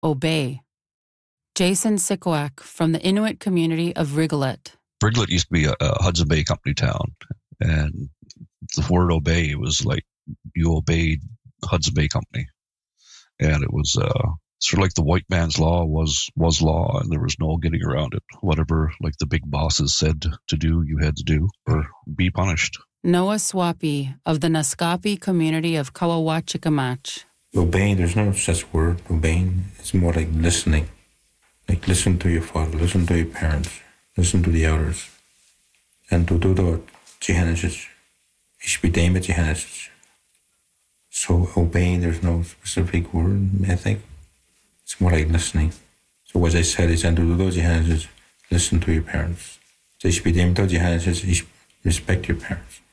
obey. Jason Sikowak from the Inuit community of Rigolet. Rigolet used to be a Hudson Bay Company town, and the word obey was like you obeyed Hudson Bay Company. And it was sort of like the white man's law was law, and there was no getting around it. Whatever like the big bosses said to do, you had to do or be punished. Noah Swapi of the Naskapi community of Kawawachicamach. Obeying, there's no such word, obeying. It's more like listening. Like listen to your father, listen to your parents, listen to the elders. And to do that, so obeying, there's no specific word, I think. It's more like listening. So what I said is, listen to your parents. Respect your parents.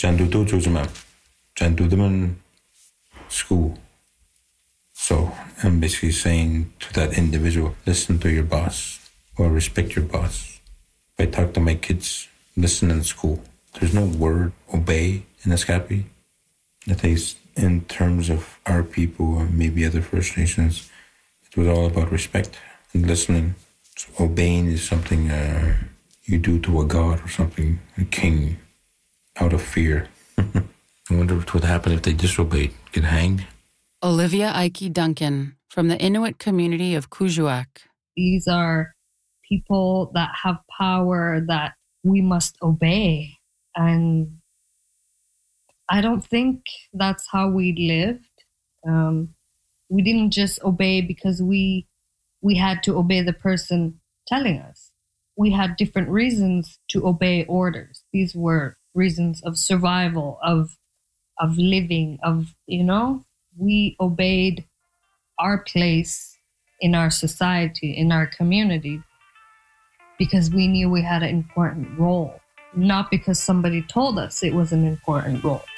School. So I'm basically saying to that individual, listen to your boss or respect your boss. If I talk to my kids, listen in school. There's no word obey in Naskapi. I think in terms of our people and maybe other First Nations, it was all about respect and listening. So obeying is something you do to a god or something, a king, out of fear. I wonder what would happen if they disobeyed, get hanged. Olivia Ike Duncan from the Inuit community of Kuujjuaq. These are people that have power that we must obey. And I don't think that's how we lived. We didn't just obey because we had to obey the person telling us. We had different reasons to obey orders. These were reasons of survival, of living, we obeyed our place in our society, in our community, because we knew we had an important role, not because somebody told us it was an important role.